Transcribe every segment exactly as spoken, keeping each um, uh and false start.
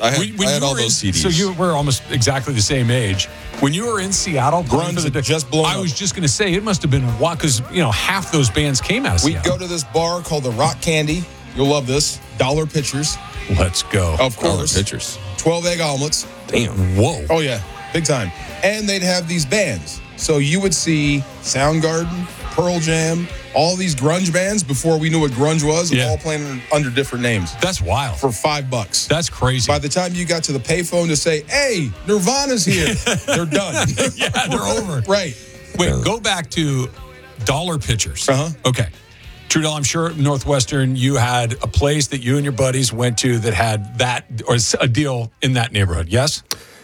I had, when, when I had all in, those C Ds. So you we're almost exactly the same age. When you were in Seattle, grunge the, had just blown I up. was just going to say it must have been wild because you know half those bands came out of We Seattle. go to this bar called the Rock Candy. You'll love this. Dollar pitchers, Let's go. of All the course. pictures. twelve egg omelets. Damn. Whoa. Oh, yeah. Big time. And they'd have these bands. So you would see Soundgarden, Pearl Jam, all these grunge bands before we knew what grunge was, Yeah. all playing under different names That's wild. for five bucks. That's crazy. By the time you got to the payphone to say, hey, Nirvana's here, they're done. yeah, they're over. Right. Wait, go back to dollar pitchers. Uh-huh. Okay. Trudell, I'm sure at Northwestern you had a place that you and your buddies went to that had that or a deal in that neighborhood. Yes?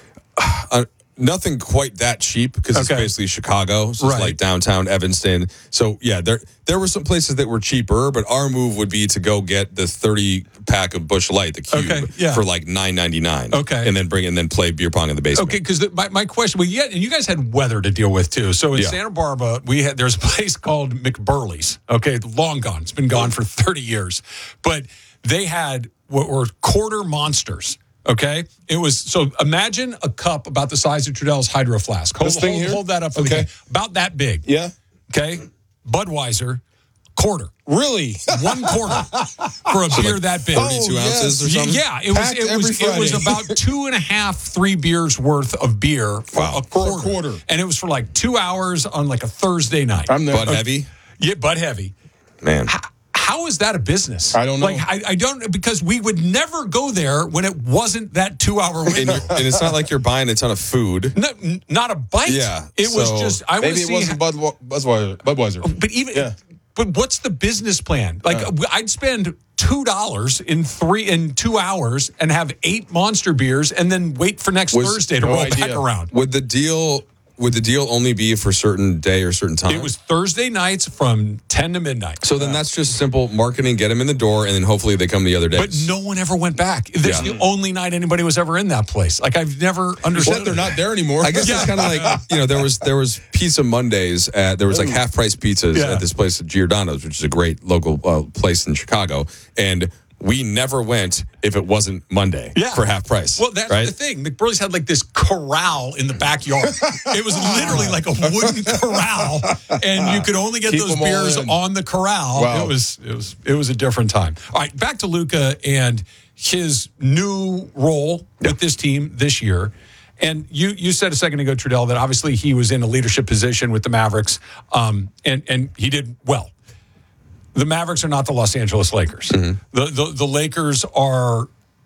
Uh, nothing quite that cheap because it's Okay. basically Chicago. So it's Right. like downtown Evanston. So, yeah, there there were some places that were cheaper, but our move would be to go get the thirty pack of Busch Light, the Cube, Okay, yeah. for like nine ninety-nine. Okay. And then bring and then play beer pong in the basement. Okay, because my, my question, well, yeah, and you guys had weather to deal with too. So in Yeah. Santa Barbara, we had there's a place called McBurley's. Okay, long gone. It's been gone for thirty years, but they had what were quarter monsters. Okay, it was so. Imagine a cup about the size of Trudell's Hydro Flask. Hold, This thing hold, here? hold that up for the Okay. game. About that big. Yeah. Okay, Budweiser, quarter, Really? one quarter for a beer that big. thirty-two Oh, ounces or yes. Y- something? Yeah, it was Packed it every was it was Friday. about two and a half, three beers worth of beer for, Wow. a, For a quarter. quarter. and it was for like two hours on like a Thursday night. I'm there. Bud Heavy? yeah, but heavy. Man. How is that a business? I don't know. Like I, I don't because we would never go there when it wasn't that two hour And, window. you're- and it's not like you're buying a ton of food. No, n- not a bite. Yeah, it was so just I want Maybe to it see. wasn't Bud, Budweiser. Budweiser. But even, Yeah. but what's the business plan? Like, I'd spend two dollars in three in two hours and have eight monster beers, and then wait for next Was- Thursday to no roll back idea. around. Would the deal would the deal only be for a certain day or certain time? It was Thursday nights from ten to midnight. So then that's just simple marketing, get them in the door, and then hopefully they come the other day. But no one ever went back. That's Yeah. the only night anybody was ever in that place. Like I've never understood. Said they're not there anymore. I guess it's kind of like, you know, there was there was Pizza Mondays at, there was like half price pizzas Yeah. at this place at Giordano's, which is a great local uh, place in Chicago, and we never went if it wasn't Monday Yeah. for half price. Well, that's right? the thing. McBurley's had like this corral in the backyard. It was literally like a wooden corral, and you could only get Keep those them all beers in. on the corral. Wow. It was it was it was a different time. All right, back to Luka and his new role with this team this year. And you you said a second ago, Trudell, that obviously he was in a leadership position with the Mavericks, um, and and he did well. The Mavericks are not the Los Angeles Lakers. Mm-hmm. The, the the Lakers are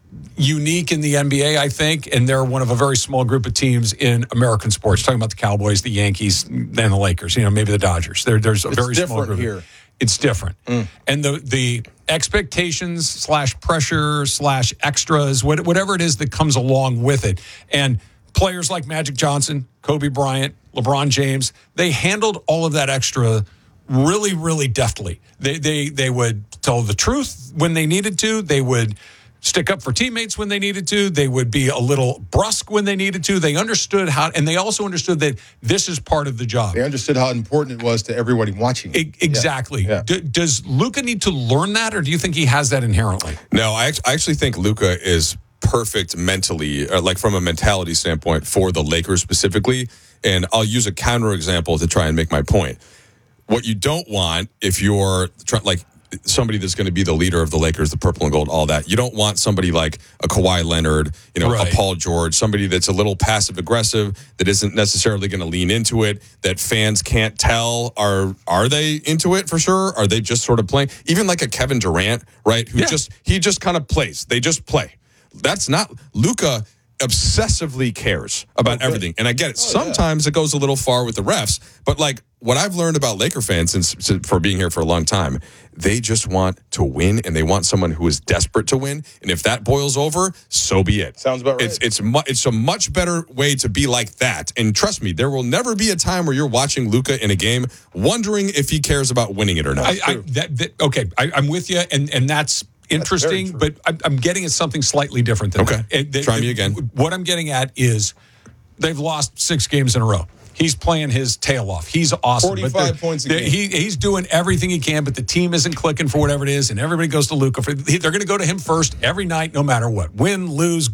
unique in the N B A, I think, and they're one of a very small group of teams in American sports. Talking about the Cowboys, the Yankees, and the Lakers. You know, maybe the Dodgers. There, there's a It's very small different group here. It's different, and the the expectations slash pressure slash extras, what, whatever it is that comes along with it, and players like Magic Johnson, Kobe Bryant, LeBron James, they handled all of that extra really, really deftly. They they they would tell the truth when they needed to. They would stick up for teammates when they needed to. They would be a little brusque when they needed to. They understood how, and they also understood that this is part of the job. They understood how important it was to everybody watching. E- exactly. Yeah. D- does Luka need to learn that, or do you think he has that inherently? No, I, act- I actually think Luka is perfect mentally, uh, like from a mentality standpoint, for the Lakers specifically. And I'll use a counterexample to try and make my point. What you don't want if you're try, like somebody that's going to be the leader of the Lakers, the purple and gold, all that. You don't want somebody like a Kawhi Leonard, you know, Right. a Paul George, somebody that's a little passive aggressive, that isn't necessarily going to lean into it, that fans can't tell are are they into it for sure? Are they just sort of playing? Even like a Kevin Durant, right? Who Yeah. just he just kind of plays. They just play. That's not Luka obsessively cares about everything. And I get it. Sometimes it goes a little far with the refs, but like what I've learned about Laker fans since, since for being here for a long time, they just want to win, and they want someone who is desperate to win. And if that boils over, so be it. Sounds about right. It's it's mu- it's a much better way to be like that. And trust me, there will never be a time where you're watching Luka in a game wondering if he cares about winning it or not. I, I, that, that, okay, I, I'm with you, and, and that's interesting, true. but I'm, I'm getting at something slightly different than Okay. that. And they- Try me they- again. What I'm getting at is they've lost six games in a row. He's playing his tail off. He's awesome. But forty-five they're- points a they're- game. He, he's doing everything he can, but the team isn't clicking for whatever it is, and everybody goes to Luka. For, they're going to go to him first every night, no matter what. Win, lose,